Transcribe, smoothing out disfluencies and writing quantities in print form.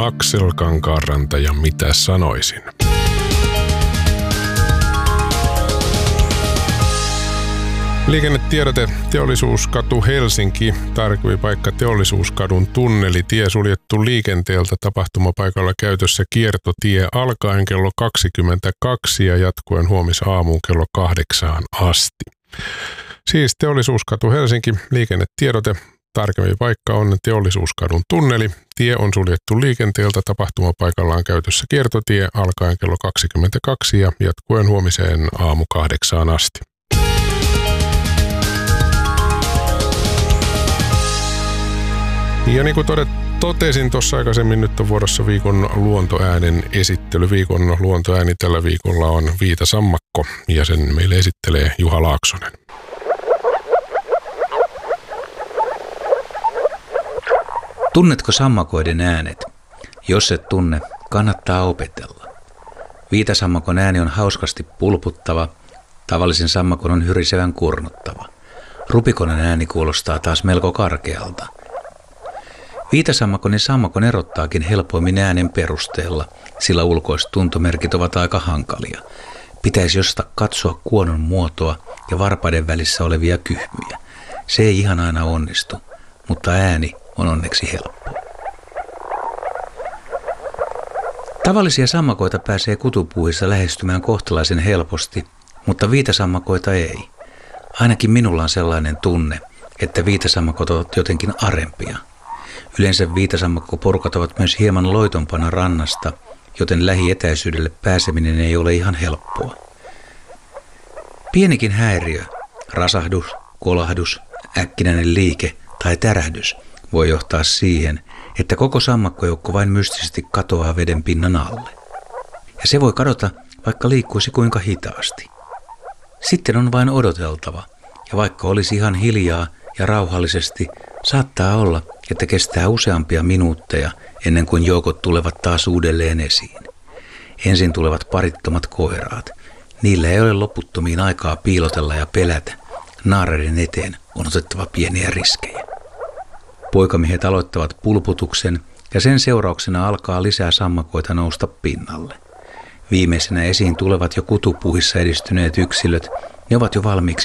Aksel Kankaanranta ja mitä sanoisin. Liikennetiedote Teollisuuskatu Helsinki, tarkempi paikka Teollisuuskadun tunneli, tie suljettu liikenteeltä, tapahtumapaikalla käytössä kiertotie alkaen kello 22 ja jatkuen huomisaamuun kello 8 asti. Siis Teollisuuskatu Helsinki, liikennetiedote, tarkempi paikka on Teollisuuskadun tunneli, tie on suljettu liikenteeltä, tapahtumapaikallaan käytössä kiertotie alkaen kello 22 ja jatkuen huomiseen aamu 8 asti. Ja niin kuin totesin tuossa aikaisemmin, nyt on vuorossa viikon luontoäänen esittely. Viikon luontoääni tällä viikolla on viitasammakko ja sen meille esittelee Juha Laaksonen. Tunnetko sammakoiden äänet? Jos et tunne, kannattaa opetella. Viitasammakon ääni on hauskasti pulputtava, tavallisen sammakon on hyrisevän kurnuttava. Rupikonen ääni kuulostaa taas melko karkealta. Viitasammakon ja sammakon erottaakin helpoimmin äänen perusteella, sillä ulkoiset tuntomerkit ovat aika hankalia. Pitäisi jostain katsoa kuonon muotoa ja varpaiden välissä olevia kyhmyjä. Se ei ihan aina onnistu, mutta ääni on onneksi helppo. Tavallisia sammakoita pääsee kutupuuhissa lähestymään kohtalaisen helposti, mutta viitasammakoita ei. Ainakin minulla on sellainen tunne, että viitasammakot ovat jotenkin arempia. Yleensä viitasammakkoporukat ovat myös hieman loitompana rannasta, joten lähietäisyydelle pääseminen ei ole ihan helppoa. Pienikin häiriö, rasahdus, kolahdus, äkkinäinen liike tai tärähdys voi johtaa siihen, että koko sammakkojoukko vain mystisesti katoaa veden pinnan alle. Ja se voi kadota, vaikka liikkuisi kuinka hitaasti. Sitten on vain odoteltava, ja vaikka olisi ihan hiljaa ja rauhallisesti, saattaa olla, että kestää useampia minuutteja ennen kuin joukot tulevat taas uudelleen esiin. Ensin tulevat parittomat koiraat. Niillä ei ole loputtomiin aikaa piilotella ja pelätä. Naareiden eteen on otettava pieniä riskejä. Poikamiehet aloittavat pulputuksen ja sen seurauksena alkaa lisää sammakoita nousta pinnalle. Viimeisenä esiin tulevat jo kutupuuhissa edistyneet yksilöt. Ne ovat jo valmiiksi